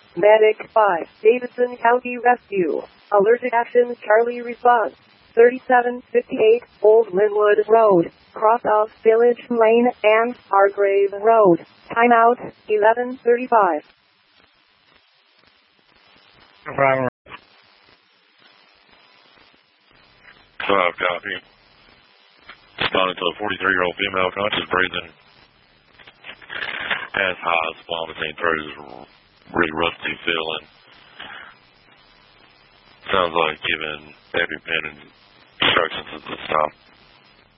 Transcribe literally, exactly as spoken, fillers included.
Medic five, Davidson County Rescue. Allergic action, Charlie response. thirty-seven fifty-eight, Old Linwood Road, cross of Village Lane and Hargrave Road. Timeout, eleven thirty-five. No problem. Five copy. Responding to a forty-three-year-old female conscious breathing. Has highs, vomiting, throat is really rusty feeling. Sounds like giving EpiPen instructions at this time.